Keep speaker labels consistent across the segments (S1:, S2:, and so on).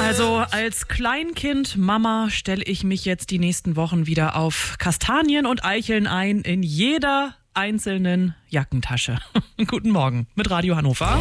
S1: Also als Kleinkind Mama stelle ich mich jetzt die nächsten Wochen wieder auf Kastanien und Eicheln ein in jeder einzelnen Jackentasche. Guten Morgen mit Radio Hannover.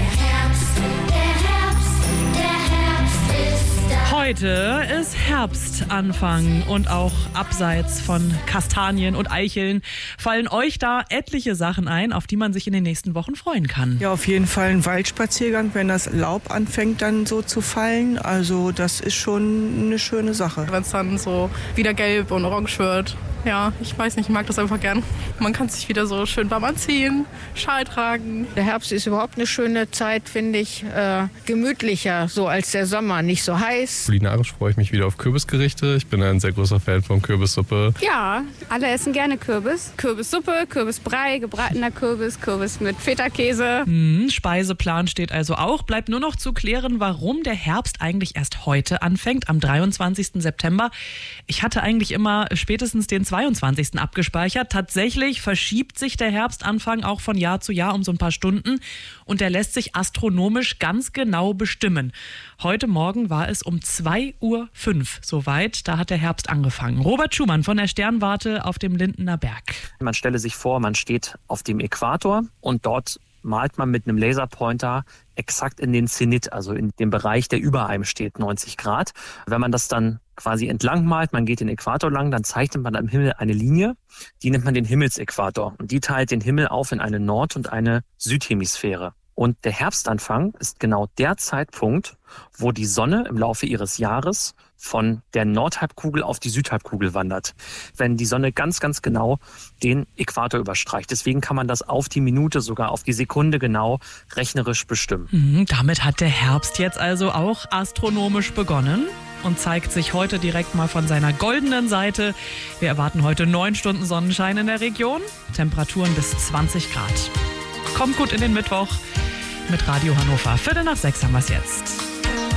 S1: Heute ist Herbstanfang und auch abseits von Kastanien und Eicheln fallen euch da etliche Sachen ein, auf die man sich in den nächsten Wochen freuen kann.
S2: Ja, auf jeden Fall ein Waldspaziergang, wenn das Laub anfängt dann so zu fallen. Also das ist schon eine schöne Sache.
S3: Wenn es dann so wieder gelb und orange wird. Ja, ich weiß nicht, ich mag das einfach gern. Man kann sich wieder so schön warm anziehen, Schal tragen.
S4: Der Herbst ist überhaupt eine schöne Zeit, finde ich. Gemütlicher, so als der Sommer, nicht so heiß.
S5: Kulinarisch freue ich mich wieder auf Kürbisgerichte. Ich bin ein sehr großer Fan von Kürbissuppe.
S6: Ja, alle essen gerne Kürbis. Kürbissuppe, Kürbisbrei, gebratener Kürbis, Kürbis mit Feta-Käse.
S1: Speiseplan steht also auch. Bleibt nur noch zu klären, warum der Herbst eigentlich erst heute anfängt, am 23. September. Ich hatte eigentlich immer spätestens den 22. abgespeichert. Tatsächlich verschiebt sich der Herbstanfang auch von Jahr zu Jahr um so ein paar Stunden und der lässt sich astronomisch ganz genau bestimmen. Heute Morgen war es um 2:05 Uhr soweit. Da hat der Herbst angefangen. Robert Schumann von der Sternwarte auf dem Lindener Berg.
S7: Man stelle sich vor, man steht auf dem Äquator und dort malt man mit einem Laserpointer exakt in den Zenit, also in dem Bereich, der über einem steht, 90 Grad. Wenn man das dann quasi entlang malt, man geht den Äquator lang, dann zeichnet man am Himmel eine Linie, die nennt man den Himmelsäquator. Und die teilt den Himmel auf in eine Nord- und eine Südhemisphäre. Und der Herbstanfang ist genau der Zeitpunkt, wo die Sonne im Laufe ihres Jahres von der Nordhalbkugel auf die Südhalbkugel wandert. Wenn die Sonne ganz, ganz genau den Äquator überstreicht. Deswegen kann man das auf die Minute, sogar auf die Sekunde genau rechnerisch bestimmen.
S1: Damit hat der Herbst jetzt also auch astronomisch begonnen und zeigt sich heute direkt mal von seiner goldenen Seite. Wir erwarten heute 9 Stunden Sonnenschein in der Region, Temperaturen bis 20 Grad. Kommt gut in den Mittwoch mit Radio Hannover. 5:45 haben wir es jetzt.